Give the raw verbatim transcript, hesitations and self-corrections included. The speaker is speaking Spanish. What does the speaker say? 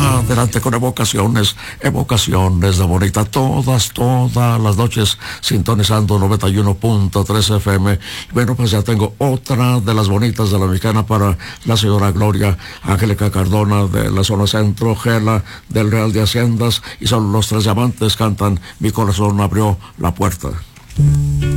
adelante con evocaciones, evocaciones de bonita, todas, todas las noches sintonizando noventa y uno punto tres F M. Bueno, pues ya tengo otra de las bonitas de la mexicana para la señora Gloria Angélica Cardona de la zona centro, Gela del Real de Haciendas, y son los tres diamantes, cantan Mi corazón abrió la puerta.